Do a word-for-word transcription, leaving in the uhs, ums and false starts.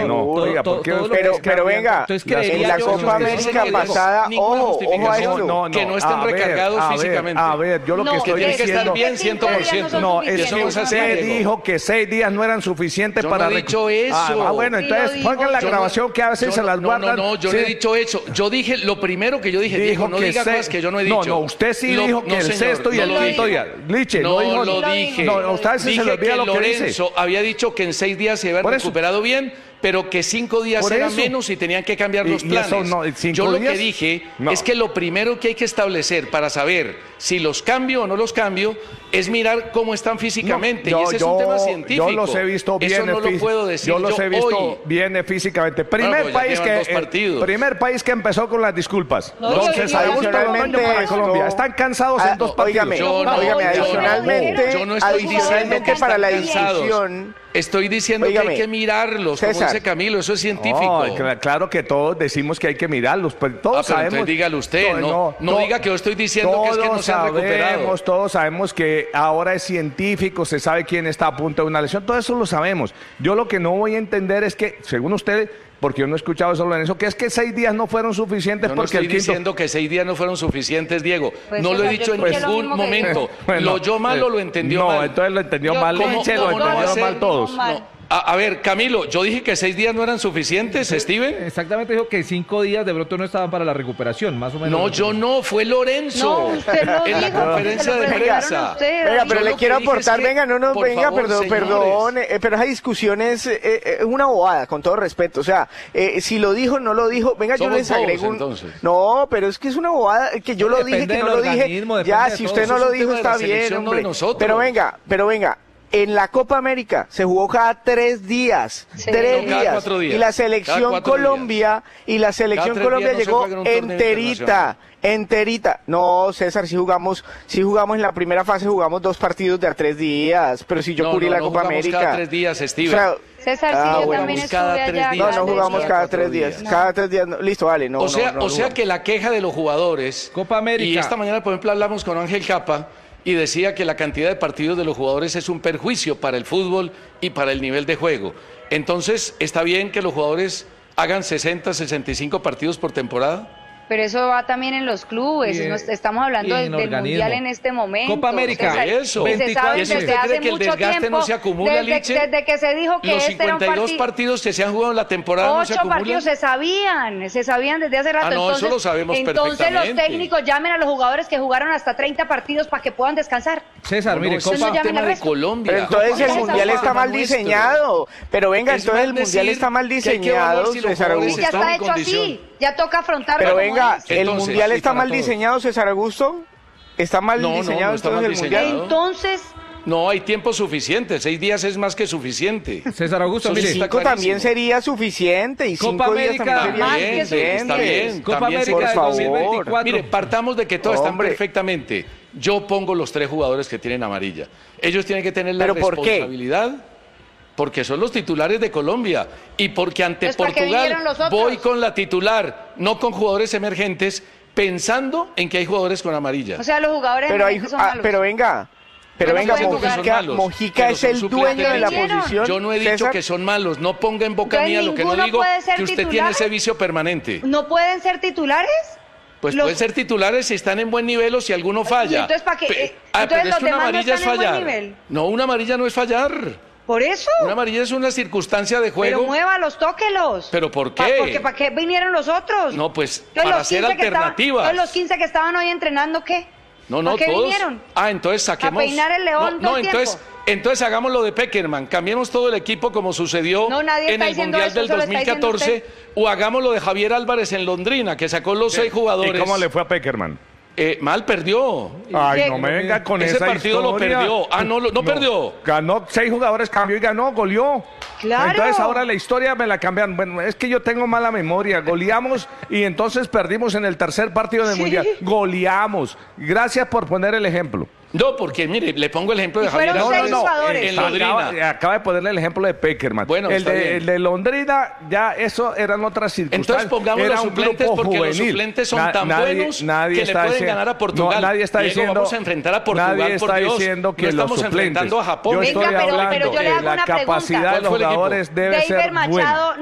Jorge, no. Oiga, ¿por qué? Pero, pero venga, en la Copa América pasada, ojo, ojo a esto. No, no, que no estén recargados físicamente. A ver, yo lo que estoy tienen que diciendo... estar bien cien por ciento. No, es que usted dijo que seis días no eran suficientes para... Yo no he dicho eso. Ah, bueno, entonces pongan la grabación que a veces se las guardan. No, no, yo no he dicho eso. Yo dije, lo primero que yo dije, Diego, no diga cosas que yo no he dicho. No, no, usted sí dijo que el sexto y el quinto día. Liche, no lo dije. No, usted se le olvida lo que dice. Lorenzo había dicho que en seis días se había recuperado bien, pero que cinco días era menos y tenían que cambiar los planes. Yo lo que dije es que lo primero que hay que establecer para saber si los cambio o no los cambio es mirar cómo están físicamente. Y ese es un tema científico. Yo los he visto bien. Eso no lo puedo decir yo los he visto hoy. bien físicamente. Primer país que primer país que empezó con las disculpas. Entonces, adicionalmente para Colombia. Están cansados en dos partidos. Óigame, adicionalmente, yo no estoy diciendo que para la discusión. discusión. Estoy diciendo Óigame, que hay que mirarlos, César, como dice Camilo, eso es científico. No, claro que todos decimos que hay que mirarlos, pero todos ah, pero sabemos. Entonces dígalo usted, no, no, no, no diga que yo estoy diciendo que es que no se han recuperado. Todos sabemos que ahora es científico, se sabe quién está a punto de una lesión, todo eso lo sabemos. Yo lo que no voy a entender es que, según usted, porque yo no he escuchado eso, Lorenzo, que es que seis días no fueron suficientes yo porque no estoy el quinto... diciendo que seis días no fueron suficientes, Diego. Pues no eso, lo he dicho en ningún momento. Bueno, lo yo malo lo entendió no, mal. No, entonces lo entendió mal Liche, lo entendieron mal todos. No. A, a ver, Camilo, yo dije que seis días no eran suficientes, Steven. Exactamente, dijo que cinco días de pronto no estaban para la recuperación, más o menos. No, yo no, fue Lorenzo. No, usted no en dijo, la conferencia de prensa. Usted, venga, pero yo le quiero aportar, es que, venga, no, no, venga, favor, perdón, señores. perdón, eh, pero esa discusión es eh, eh, una bobada, con todo respeto. O sea, eh, si lo dijo, no lo dijo, venga, Somos yo les agrego un... entonces. No, pero es que es una bobada, que yo no, lo dije, que no lo dije. Ya, si usted no lo dijo, está bien, hombre. Pero venga, pero venga. En la Copa América se jugó cada tres días, sí. tres no, días. días, y la selección Colombia, días. y la selección Colombia llegó no enterita, enterita. No, César, si jugamos, si jugamos en la primera fase jugamos dos partidos de a tres días, pero si yo no, cubrí no, la no Copa América. Cada tres días, Steven. O sea, César, ah, sí, yo bueno, también estuve cada allá. tres días. No, no jugamos cada tres días. días. No. Cada tres días, no. Listo, vale, no. O sea, no, no, o sea no. que la queja de los jugadores. Copa América. Y esta mañana, por ejemplo, hablamos con Ángel Capa y decía que la cantidad de partidos de los jugadores es un perjuicio para el fútbol y para el nivel de juego. Entonces, ¿está bien que los jugadores hagan sesenta, sesenta y cinco partidos por temporada? Pero eso va también en los clubes, en, nos, estamos hablando del, del Mundial en este momento. Copa América, o sea, eso. Se sabe ¿Y eso desde usted hace cree que el mucho desgaste tiempo, no se acumula, desde, Liche? desde que se dijo que Los este era un cincuenta y dos partido, partidos que se han jugado en la temporada no se acumulan. Ocho partidos se sabían, se sabían desde hace rato. Ah, no, entonces, eso lo sabemos entonces perfectamente. los técnicos llamen a los jugadores que jugaron hasta treinta partidos para que puedan descansar. César, no, mire, no, Copa... es un tema de Colombia. Pero entonces el Mundial está mal diseñado. Pero venga, entonces el Mundial está mal diseñado, César Augusto. Ya está hecho así, ya toca afrontarlo. Pero venga, el Entonces, Mundial está mal todos. diseñado, César Augusto. ¿Está mal no, diseñado no, no está entonces mal el diseñado. Mundial? Entonces... No, hay tiempo suficiente. Seis días es más que suficiente. César Augusto, mire, cinco también sería suficiente. Y Copa cinco América días también más sería que suficiente. Está bien, Copa también América por de favor. dos mil veinticuatro. Mire, partamos de que todos están Hombre. perfectamente. Yo pongo los tres jugadores que tienen amarilla. Ellos tienen que tener la ¿Pero por qué? responsabilidad. Porque son los titulares de Colombia y porque ante Pues, ¿para qué vinieron los Portugal otros? voy con la titular, no con jugadores emergentes, pensando en que hay jugadores con amarilla. O sea, los jugadores Pero, hay, son ah, malos. pero venga, pero Yo no venga, estoy diciendo que son Mojica, malos, Mojica pero es son el suplentes. dueño de la ¿Vinieron? posición. Yo no he dicho César. que son malos, no ponga en boca Entonces, mía lo que no ¿ninguno digo, puede ser que usted titular? tiene ese vicio permanente. ¿No pueden ser titulares? Pues Los- pueden ser titulares si están en buen nivel o si alguno falla. ¿Y entonces para qué? Pe- Eh, ah, entonces pero es los que una demás no amarilla es están en buen fallar. nivel. No, una amarilla no es fallar. ¿Por eso? Una amarilla es una circunstancia de juego. Pero muévalos, tóquelos. ¿Pero por Pa- qué? Porque ¿para qué vinieron los otros? No, pues Entonces, para los hacer quince que estaban- alternativas. entonces, los quince que estaban hoy entrenando, ¿qué? No, no, ¿Para qué todos. vinieron? Ah, entonces saquemos. ¿A peinar el león No, todo no, el entonces, tiempo? entonces hagamos lo de Peckerman. Cambiemos todo el equipo como sucedió No, nadie en está el diciendo Mundial eso, del eso lo está dos mil catorce. diciendo O hagamos lo de Javier Álvarez en Londrina, que sacó los seis jugadores. ¿Y cómo le fue a Peckerman? Eh, mal perdió. Ay, ¿Qué? no me venga con Ese esa partido lo historia. perdió. Ah, no, lo- no perdió. Ganó, seis jugadores cambió y ganó, goleó. Claro. Entonces ahora la historia me la cambian. Bueno, es que yo tengo mala memoria. Goleamos y entonces perdimos en el tercer partido del Sí. Mundial. Goleamos. Gracias por poner el ejemplo. No, porque mire, le pongo el ejemplo de Y Javier fueron Álvarez seis jugadores. en Londrina. Acaba, acaba de ponerle el ejemplo de Peckerman. Bueno, el, está de, bien. el de Londrina, ya eso eran otras circunstancias. Entonces pongamos Era los un suplentes grupo porque los juvenil. suplentes son Na- tan nadie- buenos nadie que le está pueden diciendo- ganar a Portugal. No, nadie está Diego, diciendo. vamos a enfrentar a Portugal, Nadie por está Dios. diciendo que No los estamos suplentes. enfrentando a Japón. Yo Venga, estoy pero- hablando pero yo le hago que la una pregunta. capacidad de ¿Cuál los fue el equipo? jugadores debe David ser Machado buena.